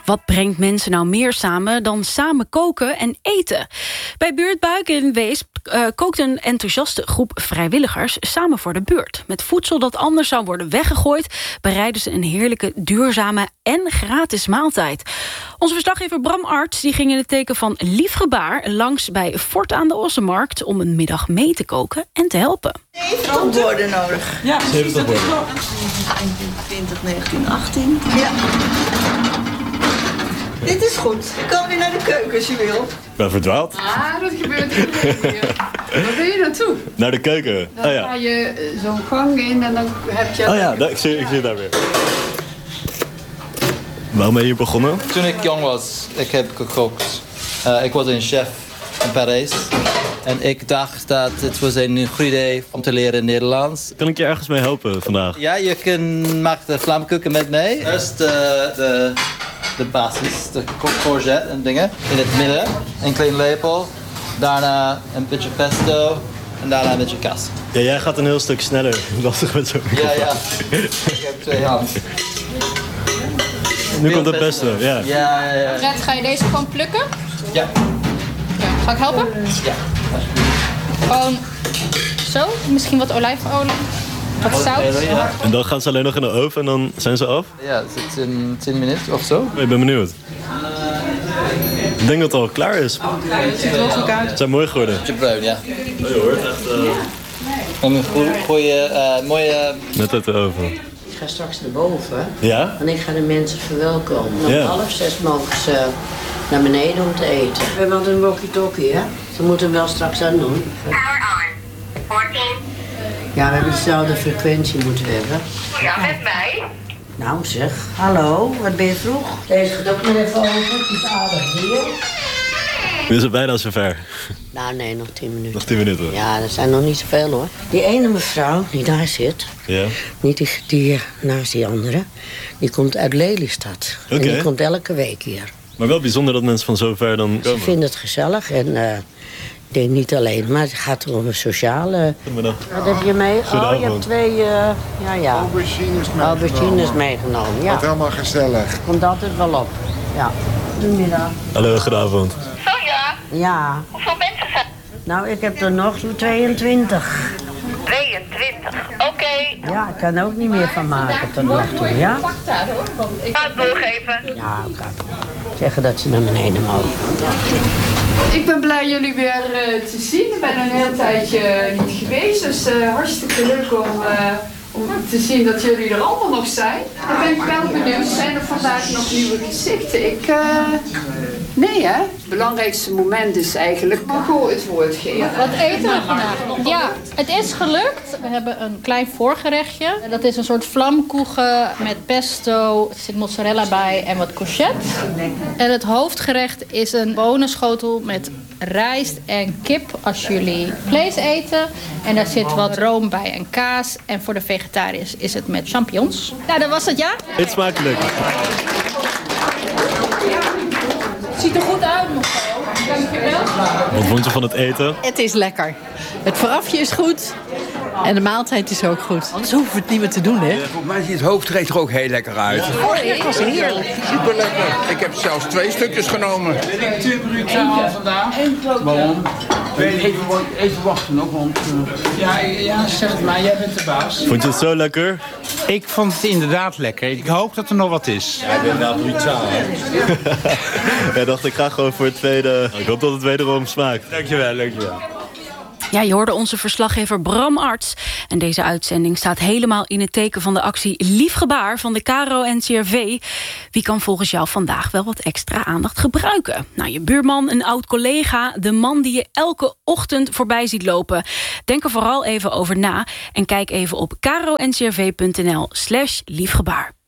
Wat brengt mensen nou meer samen dan samen koken en eten? Bij Buurtbuik in Weesp kookt een enthousiaste groep vrijwilligers samen voor de buurt. Met voedsel dat anders zou worden weggegooid, bereiden ze een heerlijke, duurzame en gratis maaltijd. Onze verslaggever Bram Arts die ging in het teken van lief gebaar langs bij Fort aan de Ossenmarkt om een middag mee te koken en te helpen. 70 borden nodig. Ja, 70 borden. 20, 19, 18. Ja. Dit is goed. Je kan weer naar de keuken als je wil. Ik ben verdwaald. Ah, dat gebeurt in de keuken. Waar ben je naartoe? Naar de keuken. Dan ga je zo'n gang in en dan heb je... Oh ja, ik zie het daar weer. Waarom ben je hier begonnen? Toen ik jong was, ik heb gekookt. Ik was een chef in Parijs. En ik dacht dat het was een goed idee om te leren Nederlands. Kan ik je ergens mee helpen vandaag? Ja, je kan maken de vlamkoeken met mij. Eerst de basis, de courgette en dingen. In het midden, een klein lepel. Daarna een beetje pesto. En daarna een beetje kaas. Ja, jij gaat een heel stuk sneller. Lastig met zo'n microfoon. Ja. Ik heb 2 handen. Nu komt het pesto, ja. Ja. Red, ga je deze gewoon plukken? Ja. Ga ik helpen? Ja. Gewoon zo? Misschien wat olijfolie? Wat zout? En dan gaan ze alleen nog in de oven en dan zijn ze af? Ja, het zit in 10 minuten of zo. Ik ben benieuwd. Ik denk dat het al klaar is. Het ziet er wel goed uit. Ze zijn mooi geworden. Beetje bruin, ja. Oh, je hoort echt... Een goede, mooie... Net uit de oven. Ik ga straks naar boven. Ja? En ik ga de mensen verwelkomen. Om Ja. 5:30 mogen ze naar beneden om te eten. We hebben altijd een walkie-talkie, hè? Ze moeten hem wel straks aan doen. Ja, we hebben dezelfde frequentie moeten hebben. Ja, met mij. Nou zeg, hallo, wat ben je vroeg? Deze gaat ook nog even over, die is aardig hier. Nu is het bijna zover. Nou nee, nog 10 minuten. Nog 10 minuten. Ja, dat zijn nog niet zoveel hoor. Die ene mevrouw die daar zit, Ja? niet die naast die andere, die komt uit Lelystad. En Oké. die komt elke week hier. Maar wel bijzonder dat mensen van zo ver dan Ze komen. vinden het gezellig en ik denk niet alleen, maar het gaat om een sociale... Goedemiddag. Wat heb je mee? Goedenavond. Oh, je hebt 2 aubergines meegenomen. Ja, Wat helemaal gezellig. komt altijd wel op. Ja. Goedemiddag. Hallo, goedenavond. Zo ja, Ja, hoeveel mensen zijn nou ik heb er nog zo'n 22. 22. Oké, Ja, ik kan er ook niet meer van maken tot nog toe, ja? ga het doorgeven. Ja, oké. Zeggen dat ze naar beneden mogen. Ik ben blij jullie weer te zien. Ik ben een heel tijdje niet geweest. Dus hartstikke leuk om te zien dat jullie er allemaal nog zijn. Dan ben ik wel benieuwd. Zijn er vandaag nog nieuwe gezichten? Nee hè? Het belangrijkste moment is eigenlijk gewoon het woord geven. Wat eten we vandaag? Ja, het is gelukt. We hebben een klein voorgerechtje. Dat is een soort vlamkoegen met pesto. Er zit mozzarella bij en wat courgette. En het hoofdgerecht is een bonenschotel met rijst en kip als jullie vlees eten. En daar zit wat room bij en kaas. En voor de vegetariërs is het met champignons. Nou, dat was het, ja? Eet smakelijk. Ziet er goed uit, mevrouw. Dankjewel. Wat vond je van het eten? Het is lekker. Het voorafje is goed. En de maaltijd is ook goed. Anders hoeven we het niet meer te doen, hè? Volgens mij ziet het hoofdgerecht er ook heel lekker uit. Het was heerlijk. Super lekker. Ik heb zelfs 2 stukjes genomen. vandaag. Waarom? Even wachten nog, want... Ja, zeg het maar, jij bent de baas. Vond je het zo lekker? Ik vond het inderdaad lekker. Ik hoop dat er nog wat is. Jij bent nou brutaal, hè? Ja, dacht ik ga gewoon voor het tweede. Ik hoop dat het wederom smaakt. Dankjewel. Ja, je hoorde onze verslaggever Bram Arts. En deze uitzending staat helemaal in het teken van de actie Lief Gebaar van de KRO-NCRV. Wie kan volgens jou vandaag wel wat extra aandacht gebruiken? Nou, je buurman, een oud collega, de man die je elke ochtend voorbij ziet lopen. Denk er vooral even over na en kijk even op kro-ncrv.nl/liefgebaar.